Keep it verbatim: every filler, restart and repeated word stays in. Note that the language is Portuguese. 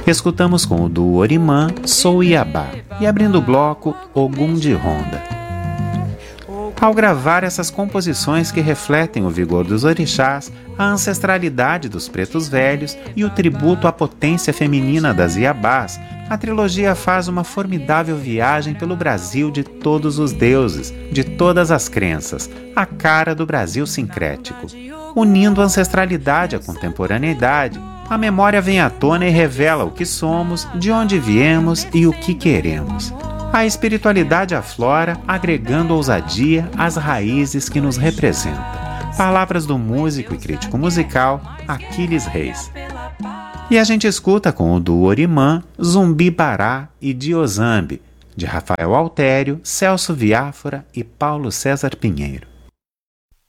Escutamos com o duo Orimã, Sou Iabá, e abrindo o bloco, Ogum de Ronda. Ao gravar essas composições que refletem o vigor dos orixás, a ancestralidade dos pretos velhos e o tributo à potência feminina das Iabás, a trilogia faz uma formidável viagem pelo Brasil de todos os deuses, de todas as crenças, a cara do Brasil sincrético. Unindo a ancestralidade à contemporaneidade, a memória vem à tona e revela o que somos, de onde viemos e o que queremos. A espiritualidade aflora, agregando ousadia às raízes que nos representam. Palavras do músico e crítico musical Aquiles Reis. E a gente escuta com o duo Orimã, Zumbi Bará e Diozambi, de Rafael Altério, Celso Viáfora e Paulo César Pinheiro.